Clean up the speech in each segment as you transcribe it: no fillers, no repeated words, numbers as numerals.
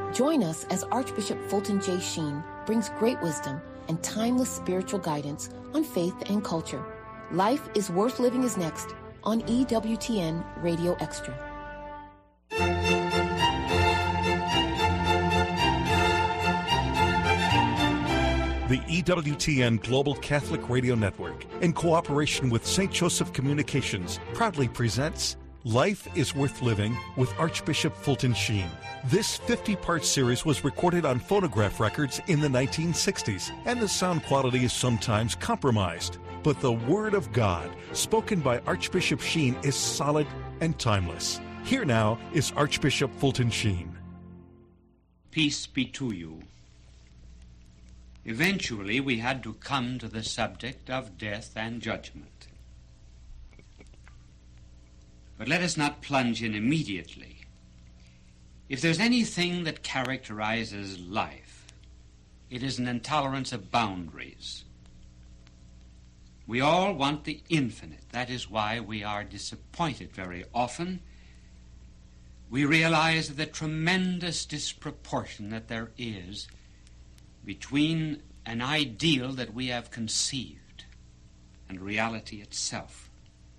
Join us as Archbishop Fulton J. Sheen brings great wisdom and timeless spiritual guidance on faith and culture. Life is Worth Living is next on EWTN Radio Extra. The EWTN Global Catholic Radio Network, in cooperation with St. Joseph Communications, proudly presents Life is Worth Living with Archbishop Fulton Sheen. This 50-part series was recorded on phonograph records in the 1960s, and the sound quality is sometimes compromised. But the Word of God, spoken by Archbishop Sheen, is solid and timeless. Here now is Archbishop Fulton Sheen. Peace be to you. Eventually, we had to come to the subject of death and judgment. But let us not plunge in immediately. If there's anything that characterizes life, it is an intolerance of boundaries. We all want the infinite. That is why we are disappointed very often. We realize the tremendous disproportion that there is between an ideal that we have conceived and reality itself.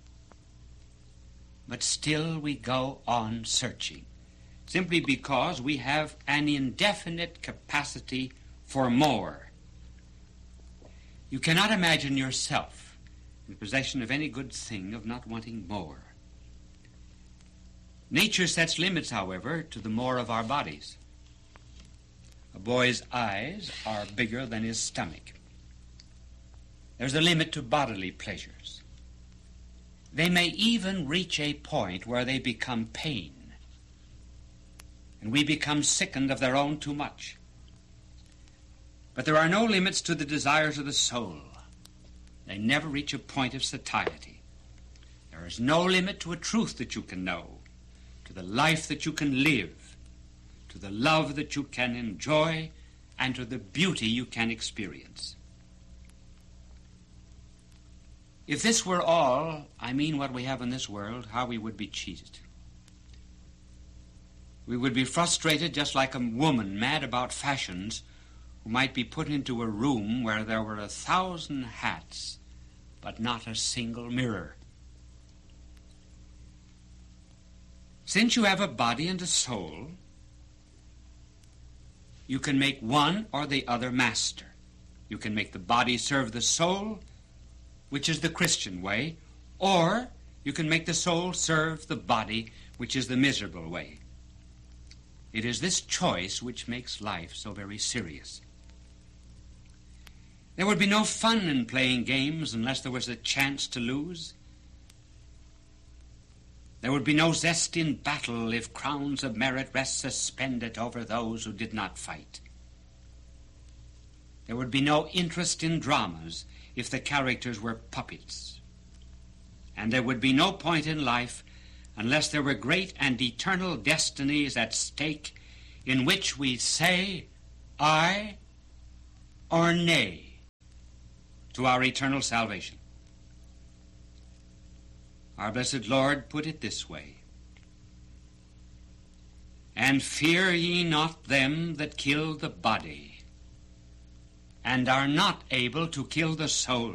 But still we go on searching, simply because we have an indefinite capacity for more. You cannot imagine yourself in possession of any good thing of not wanting more. Nature sets limits, however, to the more of our bodies. A boy's eyes are bigger than his stomach. There's a limit to bodily pleasures. They may even reach a point where they become pain, and we become sickened of their own too much. But there are no limits to the desires of the soul. They never reach a point of satiety. There is no limit to a truth that you can know, to the life that you can live, to the love that you can enjoy, and to the beauty you can experience. If this were all, I mean what we have in this world, how we would be cheated. We would be frustrated just like a woman mad about fashions who might be put into a room where there were 1,000 hats, but not a single mirror. Since you have a body and a soul, you can make one or the other master. You can make the body serve the soul, which is the Christian way, or you can make the soul serve the body, which is the miserable way. It is this choice which makes life so very serious. There would be no fun in playing games unless there was a chance to lose. There would be no zest in battle if crowns of merit rest suspended over those who did not fight. There would be no interest in dramas if the characters were puppets. And there would be no point in life unless there were great and eternal destinies at stake in which we say aye or nay to our eternal salvation. Our blessed Lord put it this way: "And fear ye not them that kill the body, and are not able to kill the soul,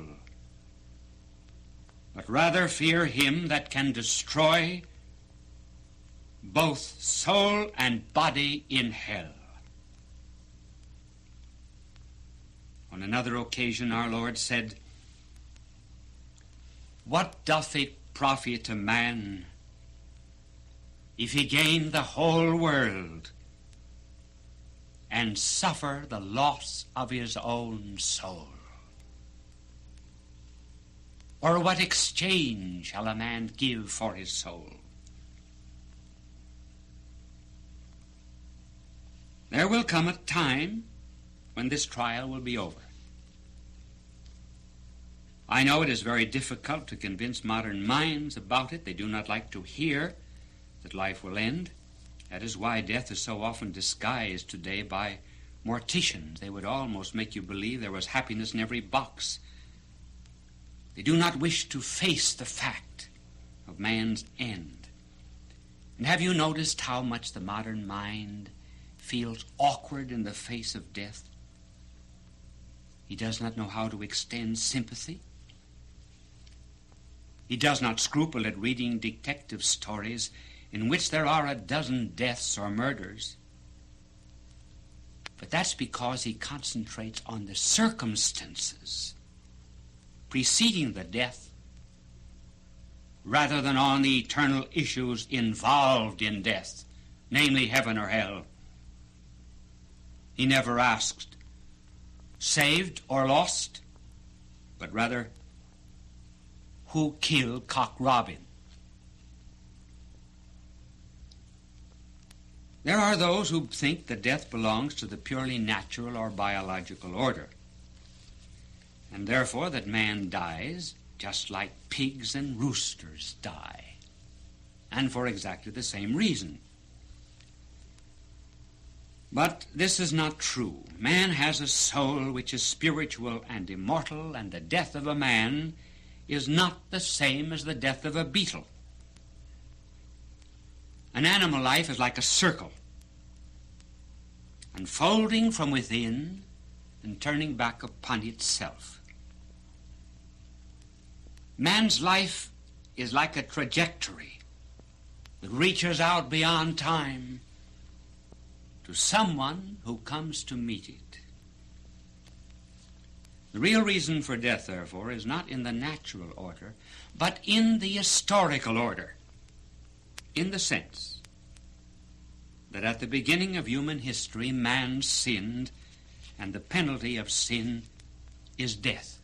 but rather fear him that can destroy both soul and body in hell." On another occasion our Lord said, "What doth it profit a man if he gain the whole world and suffer the loss of his own soul? Or what exchange shall a man give for his soul?" There will come a time when this trial will be over. I know it is very difficult to convince modern minds about it. They do not like to hear that life will end. That is why death is so often disguised today by morticians. They would almost make you believe there was happiness in every box. They do not wish to face the fact of man's end. And have you noticed how much the modern mind feels awkward in the face of death. He does not know how to extend sympathy. He does not scruple at reading detective stories in which there are a dozen deaths or murders. But that's because he concentrates on the circumstances preceding the death rather than on the eternal issues involved in death, namely heaven or hell. He never asked, saved or lost, but rather, who killed Cock Robin? There are those who think that death belongs to the purely natural or biological order, and therefore that man dies just like pigs and roosters die, and for exactly the same reason. But this is not true. Man has a soul which is spiritual and immortal, and the death of a man is not the same as the death of a beetle. An animal life is like a circle, unfolding from within and turning back upon itself. Man's life is like a trajectory that reaches out beyond time to someone who comes to meet it. The real reason for death, therefore, is not in the natural order, but in the historical order, in the sense that at the beginning of human history, man sinned, and the penalty of sin is death.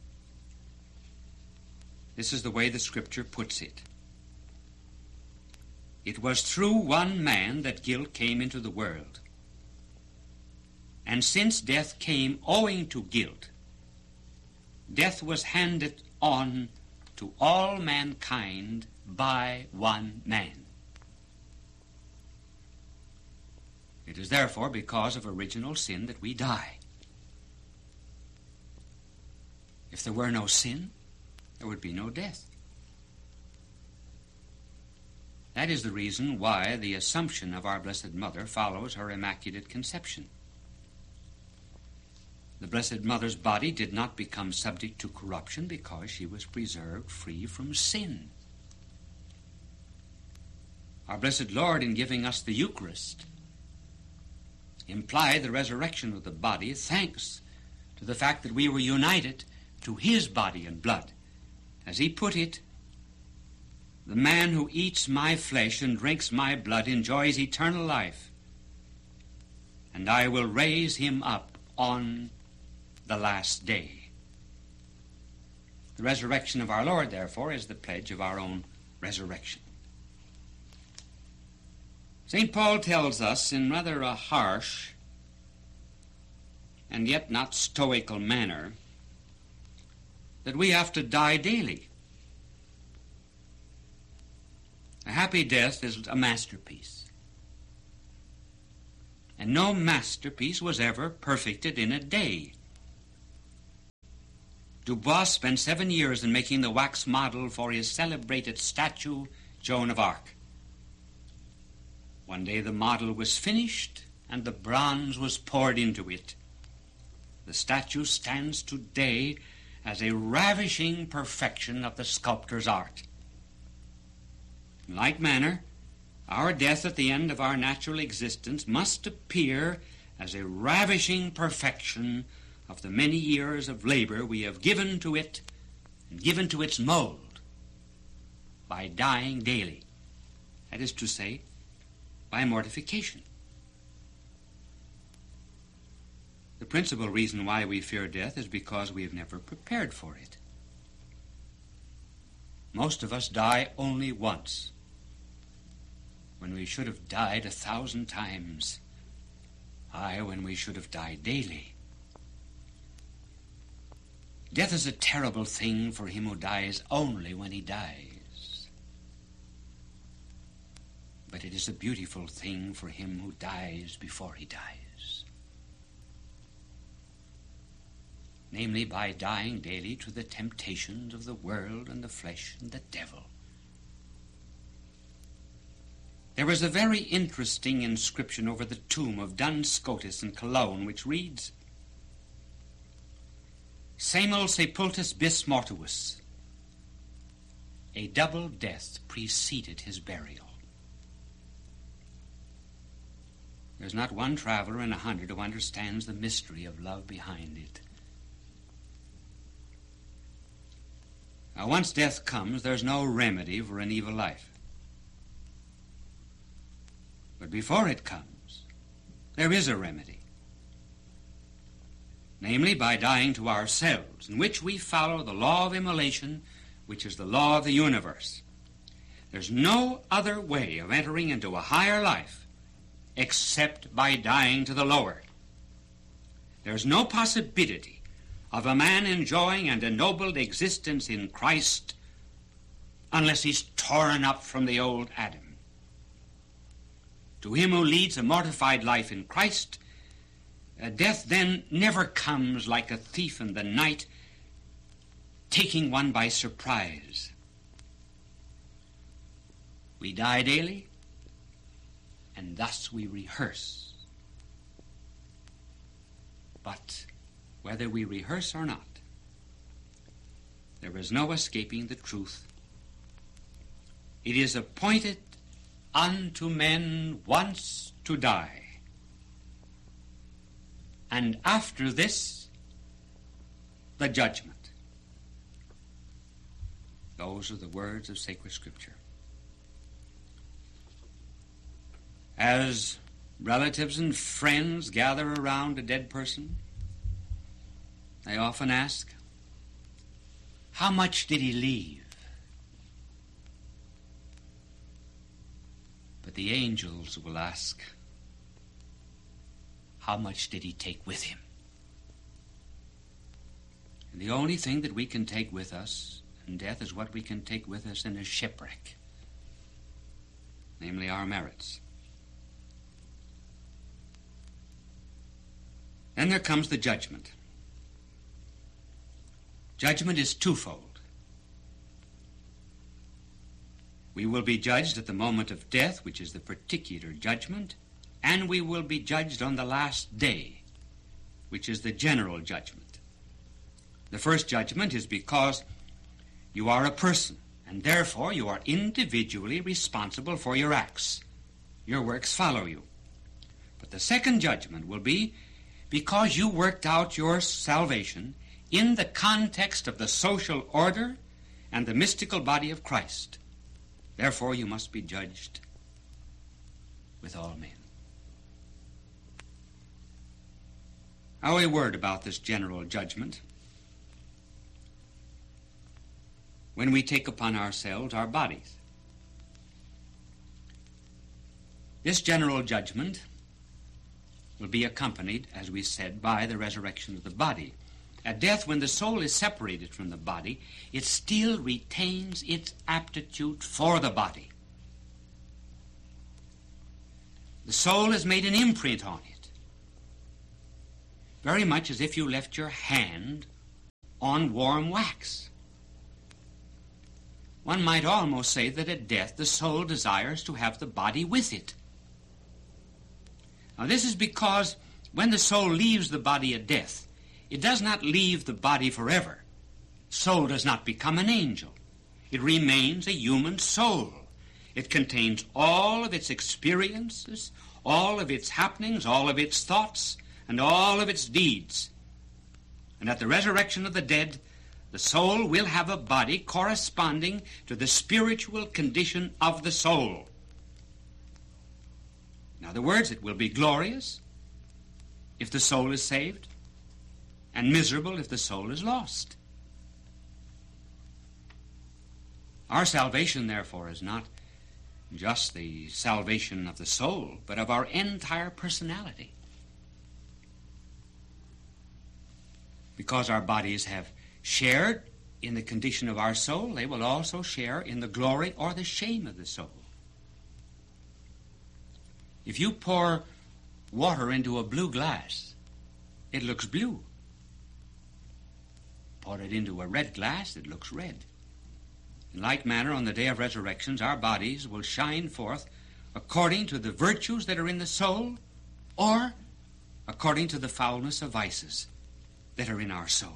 This is the way the Scripture puts it. It was through one man that guilt came into the world. And since death came owing to guilt, death was handed on to all mankind by one man. It is therefore because of original sin that we die. If there were no sin, there would be no death. That is the reason why the Assumption of our Blessed Mother follows her Immaculate Conception. The Blessed Mother's body did not become subject to corruption because she was preserved free from sin. Our Blessed Lord, in giving us the Eucharist, implied the resurrection of the body thanks to the fact that we were united to his body and blood. As he put it, the man who eats my flesh and drinks my blood enjoys eternal life, and I will raise him up on the last day. The resurrection of our Lord, therefore, is the pledge of our own resurrection. St. Paul tells us in rather a harsh and yet not stoical manner that we have to die daily. A happy death is a masterpiece. And no masterpiece was ever perfected in a day. Dubois spent 7 years in making the wax model for his celebrated statue, Joan of Arc. One day the model was finished and the bronze was poured into it. The statue stands today as a ravishing perfection of the sculptor's art. In like manner, our death at the end of our natural existence must appear as a ravishing perfection of the many years of labor we have given to it and given to its mold by dying daily. That is to say, by mortification. The principal reason why we fear death is because we have never prepared for it. Most of us die only once, when we should have died 1,000 times. Aye, when we should have died daily. Death is a terrible thing for him who dies only when he dies. But it is a beautiful thing for him who dies before he dies. Namely, by dying daily to the temptations of the world and the flesh and the devil. There is a very interesting inscription over the tomb of Duns Scotus in Cologne, which reads, Semel sepultus bis mortuus. A double death preceded his burial. There's not one traveler in 100 who understands the mystery of love behind it. Now, once death comes, there's no remedy for an evil life. But before it comes, there is a remedy. Namely, by dying to ourselves, in which we follow the law of immolation, which is the law of the universe. There's no other way of entering into a higher life except by dying to the lower. There's no possibility of a man enjoying an ennobled existence in Christ unless he's torn up from the old Adam. To him who leads a mortified life in Christ, death then never comes like a thief in the night, taking one by surprise. We die daily, and thus we rehearse. But whether we rehearse or not, there is no escaping the truth. It is appointed unto men once to die, and after this, the judgment. Those are the words of sacred Scripture. As relatives and friends gather around a dead person, they often ask, how much did he leave? But the angels will ask, how much did he take with him? And the only thing that we can take with us in death is what we can take with us in a shipwreck, namely our merits. Then there comes the judgment. Judgment is twofold. We will be judged at the moment of death, which is the particular judgment, and we will be judged on the last day, which is the general judgment. The first judgment is because you are a person, and therefore you are individually responsible for your acts. Your works follow you. But the second judgment will be because you worked out your salvation in the context of the social order and the mystical body of Christ. Therefore, you must be judged with all men. Now, a word about this general judgment. When we take upon ourselves our bodies, this general judgment will be accompanied, as we said, by the resurrection of the body. At death, when the soul is separated from the body, it still retains its aptitude for the body. The soul has made an imprint on it, very much as if you left your hand on warm wax. One might almost say that at death the soul desires to have the body with it. Now, this is because when the soul leaves the body at death, it does not leave the body forever. Soul does not become an angel. It remains a human soul. It contains all of its experiences, all of its happenings, all of its thoughts, and all of its deeds. And at the resurrection of the dead, the soul will have a body corresponding to the spiritual condition of the soul. In other words, it will be glorious if the soul is saved, and miserable if the soul is lost. Our salvation, therefore, is not just the salvation of the soul, but of our entire personality. Because our bodies have shared in the condition of our soul, they will also share in the glory or the shame of the soul. If you pour water into a blue glass, it looks blue. Pour it into a red glass, it looks red. In like manner, on the day of resurrections, our bodies will shine forth according to the virtues that are in the soul, or according to the foulness of vices that are in our soul.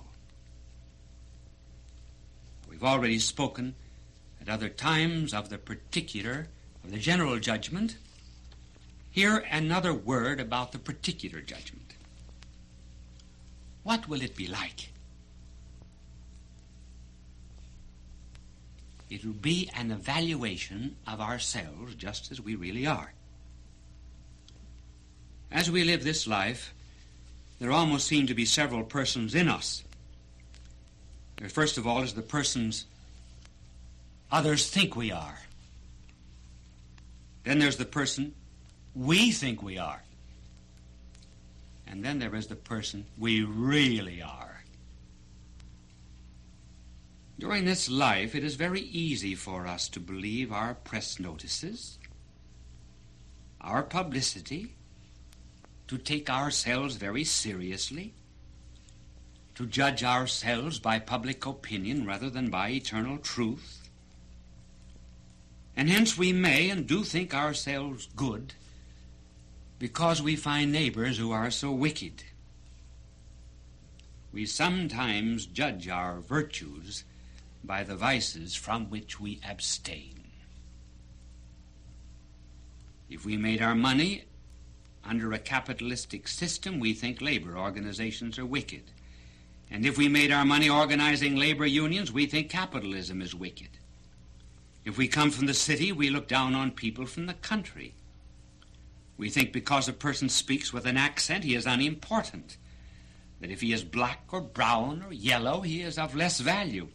We've already spoken at other times of the particular, of the general judgment. Here another word about the particular judgment. What will it be like? It will be an evaluation of ourselves just as we really are. As we live this life, there almost seem to be several persons in us. There, first of all, is the persons others think we are. Then there's the person we think we are. And then there is the person we really are. During this life, it is very easy for us to believe our press notices, our publicity, to take ourselves very seriously, to judge ourselves by public opinion rather than by eternal truth. And hence we may and do think ourselves good because we find neighbors who are so wicked. We sometimes judge our virtues by the vices from which we abstain. If we made our money under a capitalistic system, we think labor organizations are wicked. And if we made our money organizing labor unions, we think capitalism is wicked. If we come from the city, we look down on people from the country. We think because a person speaks with an accent, he is unimportant. That if he is black or brown or yellow, he is of less value.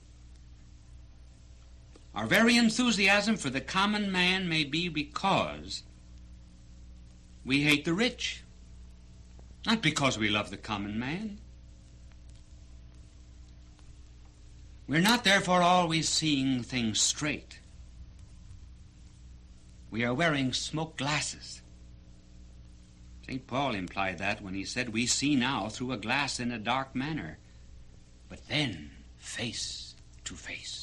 Our very enthusiasm for the common man may be because we hate the rich, not because we love the common man. We're not therefore always seeing things straight. We are wearing smoked glasses. St. Paul implied that when he said, "We see now through a glass in a dark manner, but then face to face.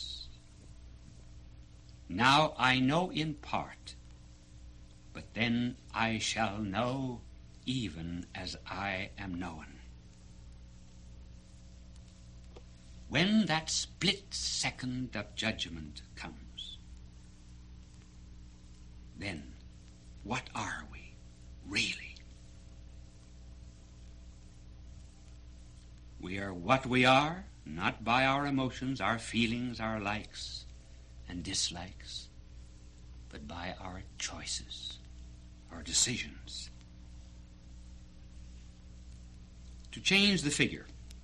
Now I know in part, but then I shall know even as I am known." When that split second of judgment comes, then what are we really? We are what we are, not by our emotions, our feelings, our likes and dislikes, but by our choices, our decisions. To change the figure,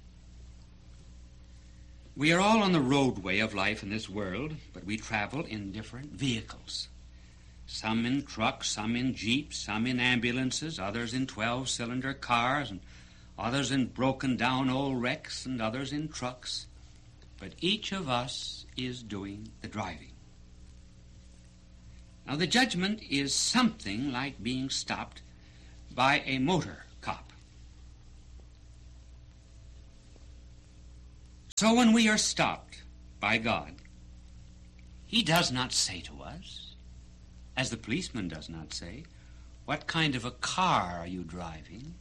we are all on the roadway of life in this world, but we travel in different vehicles. Some in trucks, some in jeeps, some in ambulances, others in 12-cylinder cars, and others in broken-down old wrecks, and others in trucks. But each of us is doing the driving. Now, the judgment is something like being stopped by a motor cop. So when we are stopped by God, he does not say to us, as the policeman does not say, "What kind of a car are you driving?"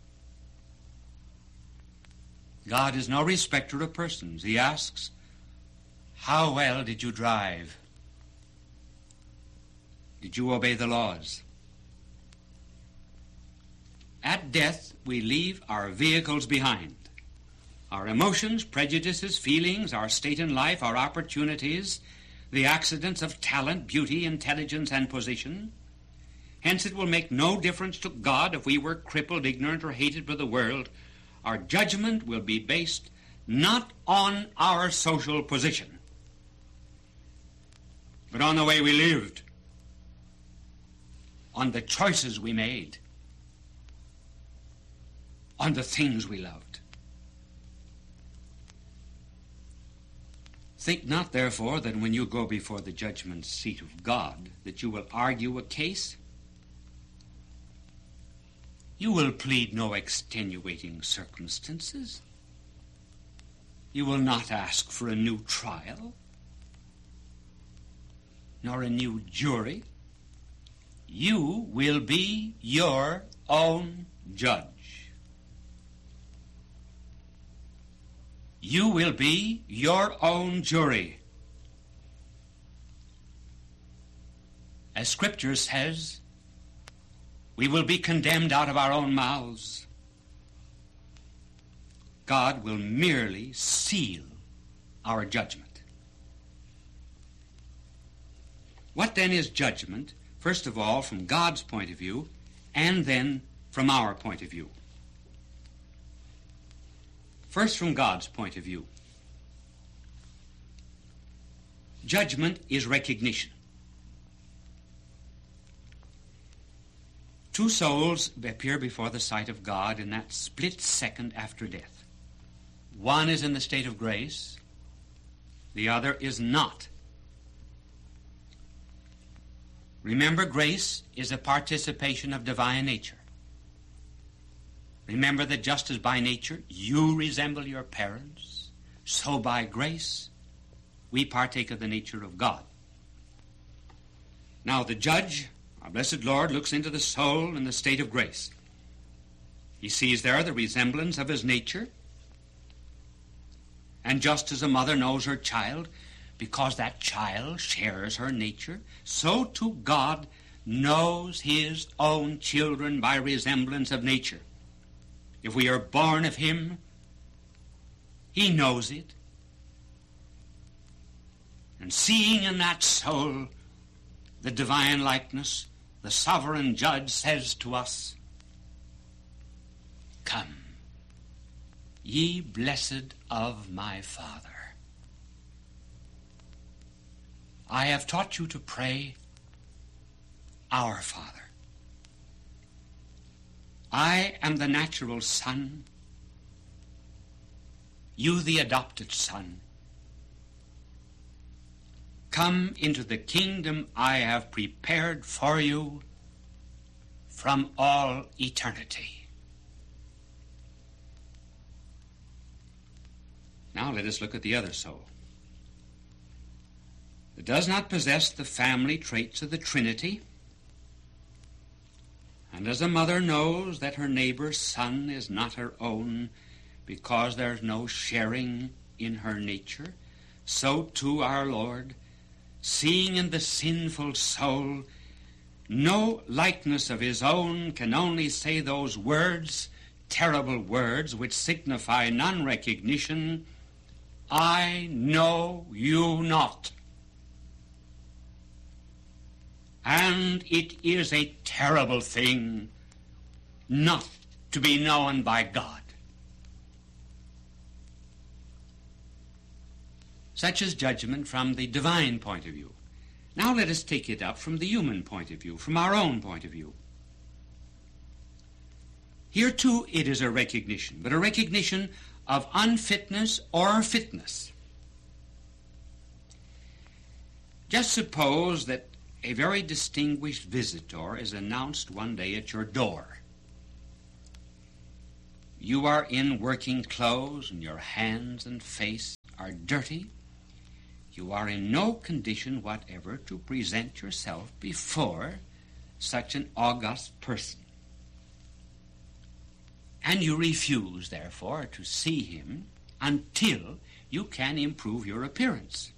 God is no respecter of persons. He asks, "How well did you drive? Did you obey the laws?" At death, we leave our vehicles behind. Our emotions, prejudices, feelings, our state in life, our opportunities, the accidents of talent, beauty, intelligence, and position. Hence it will make no difference to God if we were crippled, ignorant, or hated by the world. Our judgment will be based not on our social position, but on the way we lived, on the choices we made, on the things we loved. Think not, therefore, that when you go before the judgment seat of God, that you will argue a case. You will plead no extenuating circumstances. You will not ask for a new trial, nor a new jury, You will be your own judge. You will be your own jury. As Scripture says, we will be condemned out of our own mouths. God will merely seal our judgment. What then is judgment? First of all, from God's point of view, and then from our point of view. First, from God's point of view. Judgment is recognition. Two souls appear before the sight of God in that split second after death. One is in the state of grace, the other is not. Remember, grace is a participation of divine nature. Remember that just as by nature you resemble your parents, so by grace we partake of the nature of God. Now the judge, our blessed Lord, looks into the soul in the state of grace. He sees there the resemblance of his nature, and just as a mother knows her child, because that child shares her nature, so too God knows his own children by resemblance of nature. If we are born of him, he knows it. And seeing in that soul the divine likeness, the sovereign judge says to us, "Come, ye blessed of my Father. I have taught you to pray, Our Father. I am the natural son, you the adopted son. Come into the kingdom I have prepared for you from all eternity." Now let us look at the other soul. It does not possess the family traits of the Trinity, and as a mother knows that her neighbor's son is not her own because there's no sharing in her nature, so too our Lord, seeing in the sinful soul no likeness of his own, can only say those words, terrible words, which signify non-recognition, "I know you not." And it is a terrible thing not to be known by God. Such is judgment from the divine point of view. Now let us take it up from the human point of view, from our own point of view. Here too it is a recognition, but a recognition of unfitness or fitness. Just suppose that a very distinguished visitor is announced one day at your door. You are in working clothes and your hands and face are dirty. You are in no condition whatever to present yourself before such an august person. And you refuse, therefore, to see him until you can improve your appearance.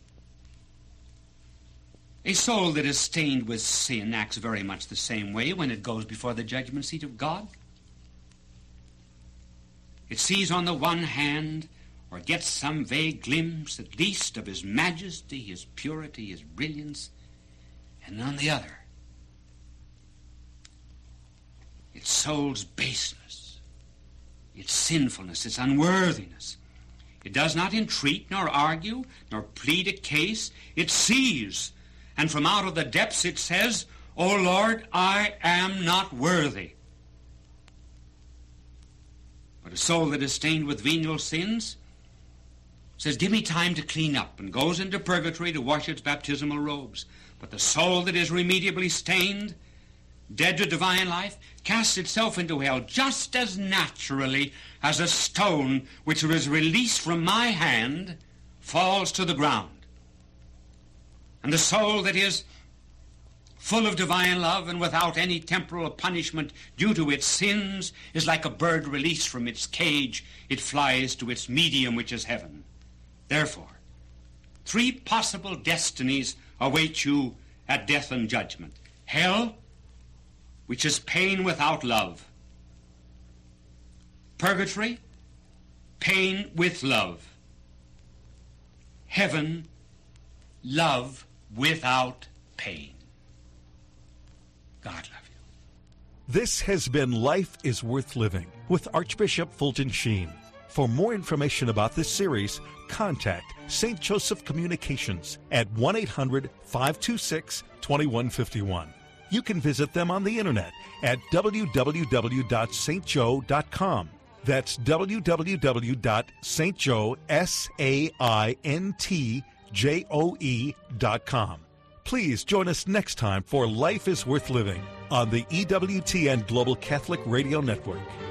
A soul that is stained with sin acts very much the same way when it goes before the judgment seat of God. It sees on the one hand, or gets some vague glimpse at least of his majesty, his purity, his brilliance, and on the other, its soul's baseness, its sinfulness, its unworthiness. It does not entreat, nor argue, nor plead a case. It sees, and from out of the depths it says, "O Lord, I am not worthy." But a soul that is stained with venial sins says, "Give me time to clean up," and goes into purgatory to wash its baptismal robes. But the soul that is remediably stained, dead to divine life, casts itself into hell just as naturally as a stone which is released from my hand falls to the ground. And the soul that is full of divine love and without any temporal punishment due to its sins, is like a bird released from its cage. It flies to its medium, which is heaven. Therefore, 3 possible destinies await you at death and judgment. Hell, which is pain without love. Purgatory, pain with love. Heaven, love without pain. God love you. This has been Life is Worth Living with Archbishop Fulton Sheen. For more information about this series, contact St. Joseph Communications at 1-800-526-2151. You can visit them on the internet at www.stjoe.com. That's www.stjoe.com. Please join us next time for Life is Worth Living on the EWTN Global Catholic Radio Network.